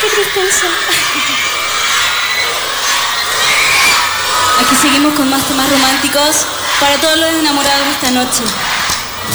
Qué tristeza. Aquí seguimos con más temas románticos para todos los enamorados de esta noche.